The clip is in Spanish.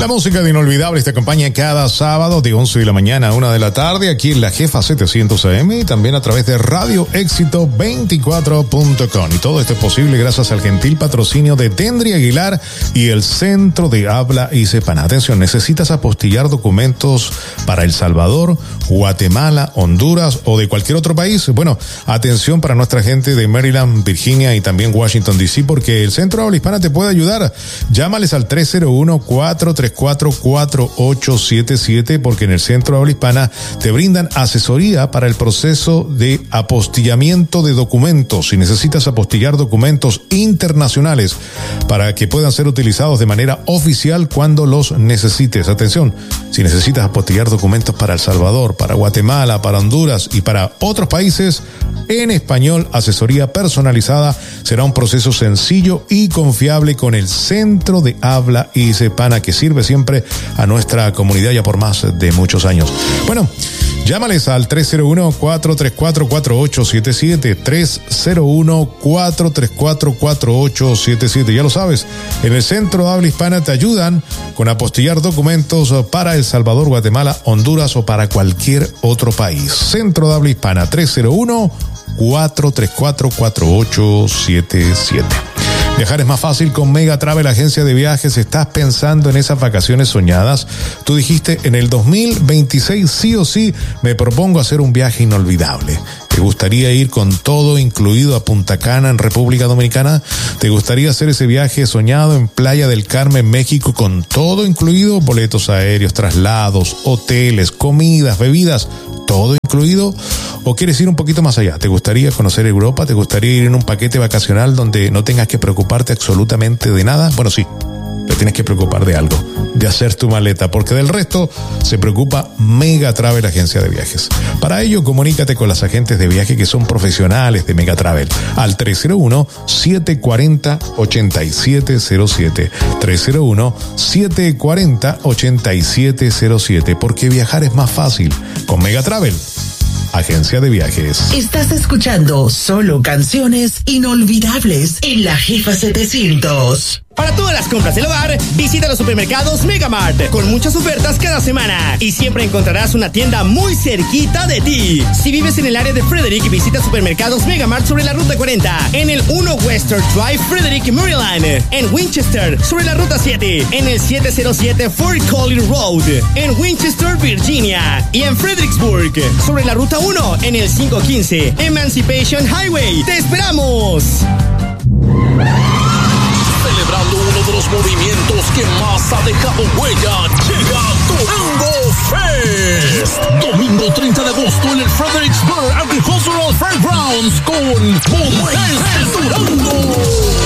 La música de Inolvidables te acompaña cada sábado de 11 de la mañana a 1 de la tarde aquí en la Jefa 700 AM y también a través de Radio Éxito 24.com. Y todo esto es posible gracias al gentil patrocinio de Tendry Aguilar y el Centro de Habla Hispana. Atención, ¿necesitas apostillar documentos para El Salvador, Guatemala, Honduras o de cualquier otro país? Bueno, atención para nuestra gente de Maryland, Virginia y también Washington DC, porque el Centro de Habla Hispana te puede ayudar. Llámales al 301-434-4877 porque en el Centro de Habla Hispana te brindan asesoría para el proceso de apostillamiento de documentos. Si necesitas apostillar documentos internacionales para que puedan ser utilizados de manera oficial cuando los necesites. Atención, si necesitas apostillar documentos para El Salvador, para Guatemala, para Honduras y para otros países, en español, asesoría personalizada será un proceso sencillo y confiable con el Centro de Habla Hispana que sirve siempre a nuestra comunidad ya por más de muchos años. Bueno, llámales al 301-434-4877, 301-434-4877. Ya lo sabes, en el Centro de Habla Hispana te ayudan con apostillar documentos para El Salvador, Guatemala, Honduras o para cualquier otro país. Centro de Habla Hispana, 301-434-4877. Viajar es más fácil con Mega Travel, agencia de viajes. ¿Estás pensando en esas vacaciones soñadas? Tú dijiste, en el 2026 sí o sí me propongo hacer un viaje inolvidable. ¿Te gustaría ir con todo incluido a Punta Cana en República Dominicana? ¿Te gustaría hacer ese viaje soñado en Playa del Carmen, México, con todo incluido? Boletos aéreos, traslados, hoteles, comidas, bebidas, todo incluido. ¿O quieres ir un poquito más allá? ¿Te gustaría conocer Europa? ¿Te gustaría ir en un paquete vacacional donde no tengas que preocuparte absolutamente de nada? Bueno, sí, te tienes que preocupar de algo, de hacer tu maleta, porque del resto se preocupa Mega Travel, agencia de viajes. Para ello, comunícate con las agentes de viaje que son profesionales de Mega Travel al 301-740-8707, 301-740-8707, porque viajar es más fácil con Mega Travel, agencia de viajes. Estás escuchando solo canciones inolvidables en la Jefa 700. Para todas las compras del hogar, visita los supermercados Megamart, con muchas ofertas cada semana y siempre encontrarás una tienda muy cerquita de ti. Si vives en el área de Frederick, visita supermercados Megamart sobre la Ruta 40, en el 1 Western Drive, Frederick, Maryland, en Winchester, sobre la Ruta 7, en el 707 Fort Collins Road, en Winchester, Virginia, y en Fredericksburg, sobre la Ruta 1, en el 515 Emancipation Highway. ¡Te esperamos! Celebrando uno de los movimientos que más ha dejado huella, llega Durango Fest. Domingo 30 de agosto en el Fredericksburg Agricultural Fairgrounds con Montes de Durango.